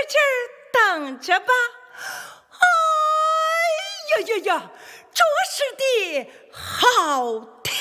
劲儿等着吧。哎呀呀呀，着实的好听。